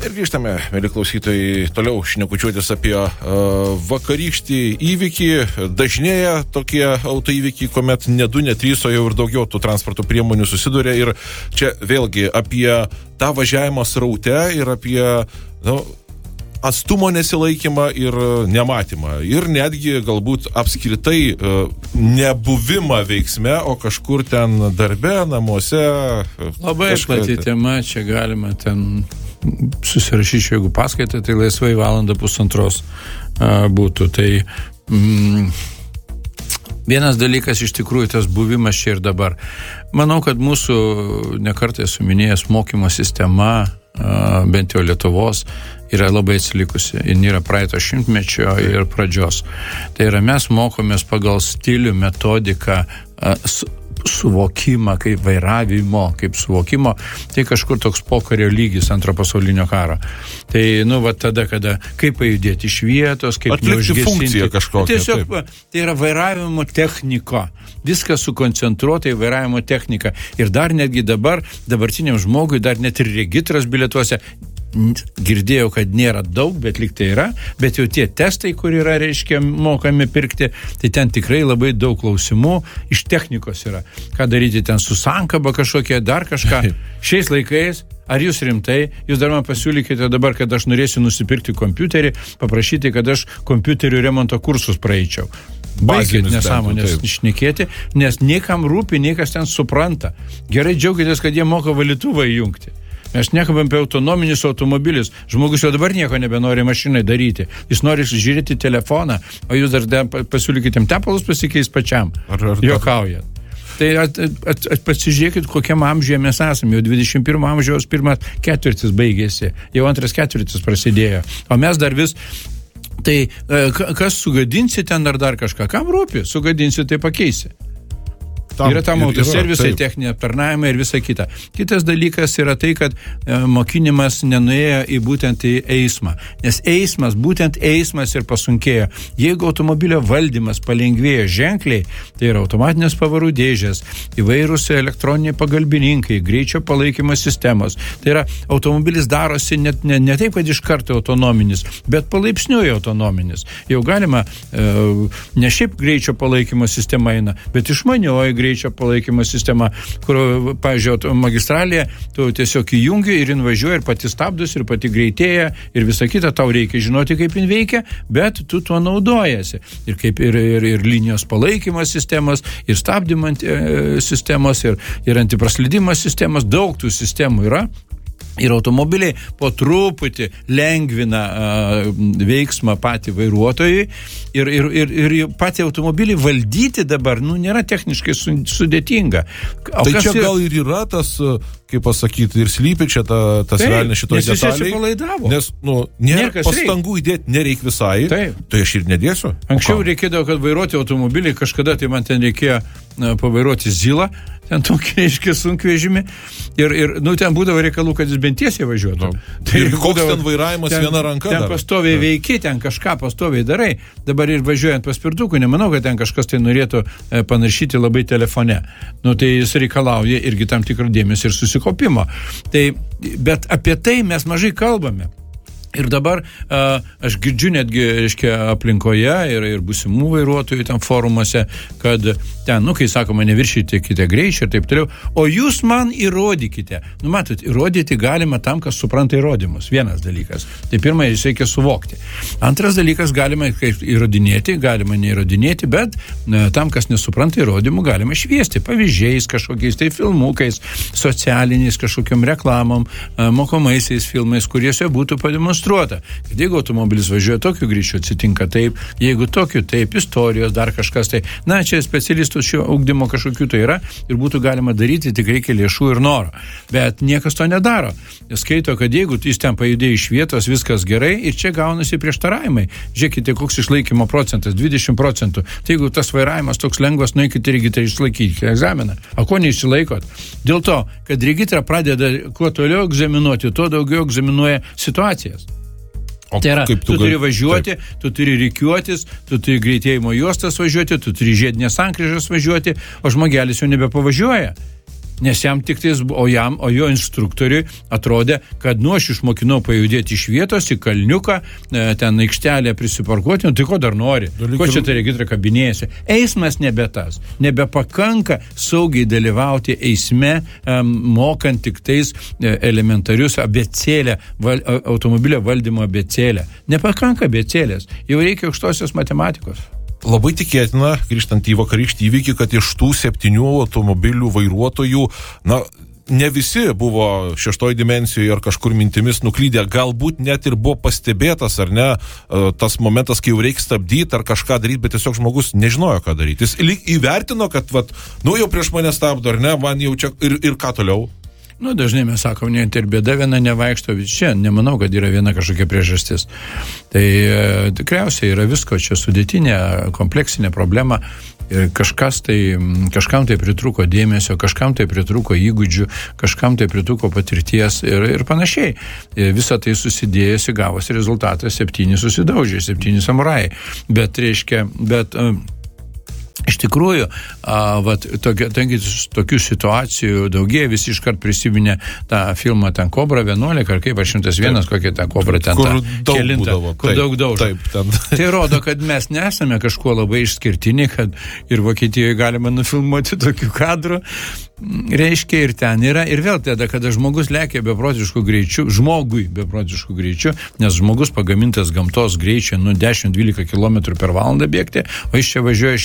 Ir grįžtame, mėly klausytojai, toliau šnekučiuotis apie vakarykštį įvykį. Dažnėja tokie autoįvykiai, kuomet ne 2, ne 3, o jau ir daugiau tų transporto priemonių susiduria. Ir čia vėlgi apie tą važiavimą sraute ir apie atstumo nesilaikymą ir nematymą. Ir netgi galbūt apskritai nebuvimą veiksme, o kažkur ten darbe, namuose. Labai plati tema, čia galima ten susirašyčiau, jeigu paskaitą, tai laisvai 1.5 būtų. Tai vienas dalykas iš tikrųjų tas buvimas čia ir dabar. Manau, kad mūsų nekartai suminėjęs mokymo sistema, bent jau Lietuvos, yra labai atsilikusi. Jin yra praeito šimtmečio ir pradžios. Tai yra mes mokomės pagal stilių, metodiką, suvokimą, kaip vairavimo, kaip suvokimo, tai kažkur toks pokario lygis Antro pasaulinio karo. Tai, tada, kaip pajudėti iš vietos, kaip atlikti funkciją kažkokią. Tiesiog, tai yra vairavimo technika. Viskas sukoncentruota į vairavimo techniką. Ir dar netgi dabartiniam žmogui, dar net ir regitros bilietuose, girdėjau, kad nėra daug, bet lyg tai yra, bet jau tie testai, kur yra, reiškia, mokami pirkti, tai ten tikrai labai daug klausimų iš technikos yra. Ką daryti ten su sankaba kažkokie, dar kažką. Šiais laikais, ar jūs rimtai, jūs dar man pasiūlykite dabar, kad aš norėsiu nusipirkti kompiuterį, paprašyti, kad aš kompiuterių remonto kursus praeičiau. Baigit nesąmonės šnekėti, nes niekam rūpi, niekas ten supranta. Gerai džiaugitės, kad jie moka valytuvą įjungti. Mes nekalbam apie autonominius automobilius. Žmogus jau dabar nieko nebenori mašinai daryti. Jis nori žiūrėti telefoną, o jūs dar pasiūlykite tepalus pasikeis pačiam. Juokaujat. Tai pasižiūrėkit, kokiam amžiuje mes esame. Jau 21 amžiaus pirmas ketvirtis baigėsi. Jau antras ketvirtis prasidėjo. O mes dar vis... Tai kas sugadinsi ten ar dar kažką? Kam rūpi? Sugadinsi, tai pakeisi. Yra tam autoservisai, techninė aptarnavimai ir visa kita. Kitas dalykas yra tai, kad mokinimas nenuėjo į būtent į eismą. Nes būtent eismas ir pasunkėjo. Jeigu automobilio valdymas palengvėjo ženkliai, tai yra automatinės pavarų dėžės, įvairūs elektroniniai pagalbininkai, greičio palaikymo sistemos. Tai yra automobilis darosi ne taip, kad iš karto autonominis, bet palaipsniui autonominis. Jau galima, ne šiaip greičio palaikymo sistema eina, bet išmanioji greičio palaikymo sistema, kur, pavyzdžiui, magistralėje tu tiesiog įjungi ir jin važiuoja ir pati stabdus ir pati greitėja ir visa kita, tau reikia žinoti, kaip jin veikia, bet tu tuo naudojasi. Ir kaip ir linijos palaikymo sistemos, ir stabdymo sistemos, ir antipraslydimo sistemos, daug tų sistemų yra. Ir automobiliai po truputį lengvina veiksmą patį vairuotojui ir patį automobilį valdyti dabar, nėra techniškai sudėtinga. Tai čia gal ir yra tas, kaip pasakyti, ir slypi čia tas velnės šitoj detaliai. Nes, nėra pastangų įdėti nereik visai, tai aš ir nedėsiu. Anksčiau reikėdavo, kad vairuoti automobilį, kažkada tai man ten reikėjo pavairuoti Zylą, ten tokį, reiškia, sunkvežimį. Ir ten būdavo reikalų, kad jis bent tiesiai važiuotų. Tai ir koks ten vairavimas viena ranka? Ten pastoviai veiki, ten kažką pastoviai darai. Dabar ir važiuojant paspirtuku, nemanau, kad ten kažkas tai norėtų panaršyti labai telefone. Tai jis reikalauja irgi tam tikrą dėmesį ir susikopimo. Bet apie tai mes mažai kalbame. Ir dabar aš girdžiu netgi, reiškia, aplinkoje ir būsimų vairuotojų ten forumuose, kad ten, kai sakoma, neviršykite greičio ir taip toliau, o jūs man įrodykite. Matot, įrodyti galima tam, kas supranta įrodymus. Vienas dalykas. Tai pirma, jis reikia suvokti. Antras dalykas, galima įrodinėti, galima neįrodinėti, bet tam, kas nesupranta įrodymų, galima šviesti pavyzdžiais, kažkokiais tai filmukais, socialiniais, kažkokiam reklamom, mokomaisiais filmais, kuriuose būtų pademonstruota, kad jeigu automobilis važiuoja tokiu greičiu, atsitinka taip, jeigu tokiu taip, istorijos, dar kažkas tai, čia specialistų šio ugdymo kažkokių tai yra ir būtų galima daryti, tik reikia lėšų ir noro. Bet niekas to nedaro. Skaito, kad jeigu jis ten pajudėjo iš vietos, viskas gerai ir čia gaunasi prieštaravimai. Žiūrėkite, koks išlaikymo procentas, 20%. Tai jeigu tas vairavimas toks lengvas, nueikite regitra išlaikyti egzaminą. O ko neišsilaikot? Dėl to, kad regitra pradeda kuo toliau egzaminuoti, tuo daugiau egzaminuoja situacijas. Tai yra, tu turi važiuoti, tu turi rikiuotis, tu turi greitėjimo juostas važiuoti, tu turi žiedinės sankryžas važiuoti, o žmogelis jau nebepavažiuoja. Nes jam tik tais, o jo instruktoriui atrodė, kad aš išmokinau pajudėti iš vietos į kalniuką, ten aikštelę prisiparkuoti, tai ko dar nori? Ko čia tai regitrą kabinėjasi? Eismas nebe tas. Nebepakanka saugiai dalyvauti eisme, mokant tik tais elementarius abėcėlę, automobilio valdymo abėcėlę. Nepakanka abėcėlės. Jau reikia aukštosios matematikos. Labai tikėtina, grįžtant į vakarykštį įvykį, kad iš tų 7 automobilių vairuotojų, ne visi buvo 6 dimensijoje ar kažkur mintimis nuklydę, galbūt net ir buvo pastebėtas, ar ne, tas momentas, kai jau reikia stabdyti ar kažką daryti, bet tiesiog žmogus nežinojo, ką daryti. Jis įvertino, kad, jau prieš mane stabdo, ar ne, man jau čia ir ką toliau. Dažnai mes sakom, net ir bėda viena nevaikšto, čia nemanau, kad yra viena kažkokia priežastis. Tai tikriausiai yra visko, čia sudėtinė, kompleksinė problema ir kažkam tai pritrūko dėmesio, kažkam tai pritrūko įgūdžių, kažkam tai pritrūko patirties ir panašiai. Visą tai susidėjusi gavosi rezultatas 7 susidaužė, 7 samurajai. Bet iš tikrųjų, tokių situacijų daugiai, visi iškart prisiminė tą filmą ten Kobra 11, ar kaip 101, kokia ta Kobra ten kur daug būdavo. Kur daug daužo. Tai rodo, kad mes nesame kažkuo labai išskirtiniai, kad ir Vokietijoje galima nufilmuoti tokių kadrų. Reiškia ir ten yra, ir vėl tada, kada žmogus lekia beprotiškų greičių, žmogui beprotiškų greičių, nes žmogus pagamintas gamtos greičio 10-12 km per valandą bėgti, o jis čia važiuoja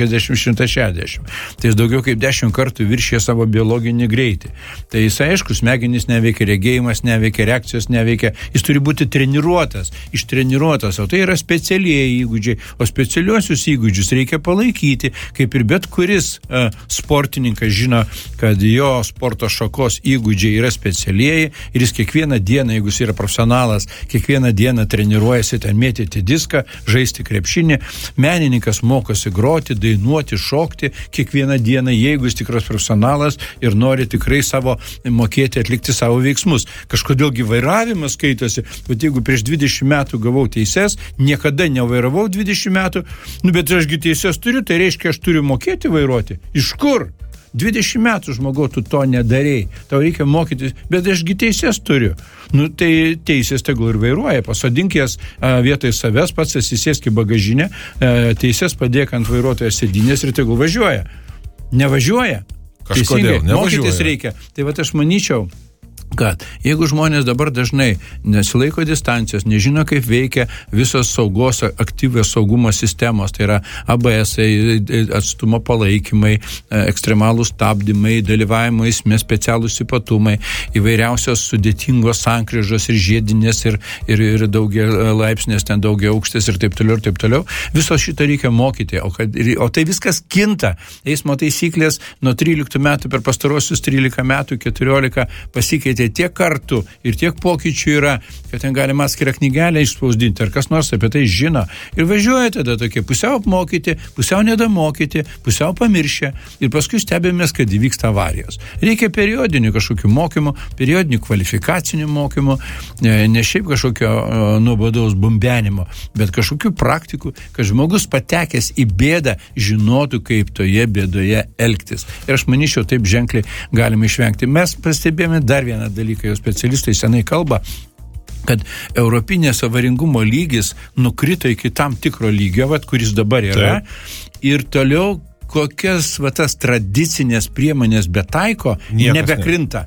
150-160. Tai jis daugiau kaip 10 kartų viršė savo biologinį greitį. Tai jis, aišku, smegenys neveikia, regėjimas neveikia, reakcijos neveikia, jis turi būti treniruotas, ištreniruotas, o tai yra specialieji įgūdžiai, o specialiuosius įgūdžius reikia palaikyti, kaip ir bet kuris sportininkas žino, kad jo sporto šakos įgūdžiai yra specialieji ir jis kiekvieną dieną, jeigu jis yra profesionalas, kiekvieną dieną treniruojasi ten mėtyti diską, žaisti krepšinį, menininkas mokosi groti, dainuoti, šokti kiekvieną dieną, jeigu jis tikras profesionalas ir nori tikrai mokėti atlikti savo veiksmus. Kažkodėlgi vairavimas skaitosi, bet jeigu prieš 20 metų gavau teises, niekada nevairavau 20 metų, bet ašgi teises turiu, tai reiškia, aš turiu mokėti vairuoti. Iš kur? 20 metų žmogau, tu to nedarei, tau reikia mokytis, bet ašgi teisės turiu. Tai teisės tegul ir vairuoja, pasodink jas vietoj savęs, pats įsėsk į bagažinę, teisės padėk ant vairuotojo sėdynės ir tegul važiuoja. Nevažiuoja. Kažkodėl nevažiuoja. Mokytis reikia. Tai aš manyčiau, kad jeigu žmonės dabar dažnai nesilaiko distancijos, nežino, kaip veikia visos saugos, aktyvios saugumo sistemos, tai yra ABS, atstumo palaikymai, ekstremalūs stabdymai, dalyvavimo eisme specialūs ypatumai, įvairiausios sudėtingos sankryžos ir žiedinės ir daugia laipsnės, ten daugia aukštės ir taip toliau. Viso šito reikia mokyti, o tai viskas kinta. Eismo taisyklės nuo 13 metų per pastarosius 13 metų, 14 pasikeitė tiek kartų ir tiek pokyčių yra, kad ten galima atskirą knygelę išspausdinti, ar kas nors apie tai žino. Ir važiuoja tada tokie pusiau apmokyti, pusiau nedamokyti, pusiau pamiršę ir paskui stebėmės, kad įvyksta avarijos. Reikia periodinių kažkokių mokymų, periodinių kvalifikacinių mokymų, ne šiaip kažkokio nuobodaus bumbenimo, bet kažkokių praktikų, kad žmogus patekęs į bėdą žinotų, kaip toje bėdoje elgtis. Ir aš manyčiau, taip ženkliai galima išvengti. Mes pastebėjome dar vieną dalyką, jau specialistai senai kalba, kad europinės avaringumo lygis nukrito iki tam tikro lygio, kuris dabar yra, ir toliau kokias tas tradicinės priemonės betaiko, nebekrinta.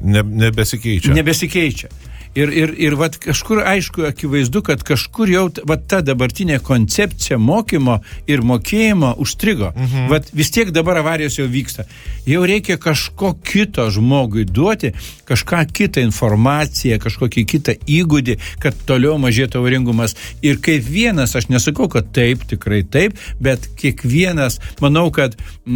Nebesikeičia. Ir kažkur aišku, akivaizdu, kad kažkur jau ta dabartinė koncepcija mokymo ir mokėjimo užstrigo. Vis tiek dabar avarijos jau vyksta. Jau reikia kažko kito žmogui duoti, kažką kitą informaciją, kažkokį kitą įgūdį, kad toliau mažėtų avaringumas. Ir kaip vienas, aš nesakau, kad taip, tikrai taip, bet kiekvienas, manau, kad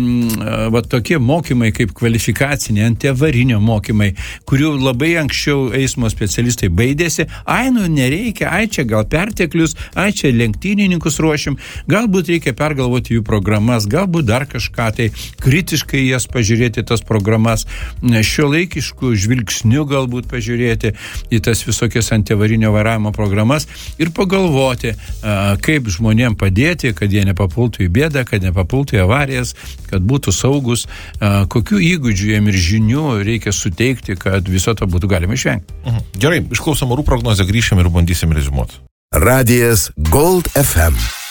tokie mokymai kaip kvalifikaciniai, antiavarinio mokymai, kurių labai anksčiau eismo specialistai baidėsi, nereikia, čia gal perteklius, čia lenktynininkus ruošim, galbūt reikia pergalvoti jų programas, galbūt dar kažką, tai kritiškai jas pažiūrėti tas programas, šiuolaikiškų žvilgsnių galbūt pažiūrėti į tas visokias antiavarinio vairavimo programas ir pagalvoti, kaip žmonėm padėti, kad jie nepapultų į bėdą, kad nepapultų į avarijas, kad būtų saugus, kokių įgūdžių jiem ir žinių reikia suteikti, kad viso to būtų galima išvengti. Gerai, išklausom orų prognozę, grįšim ir bandysim reziumuoti. Radijas Gold FM.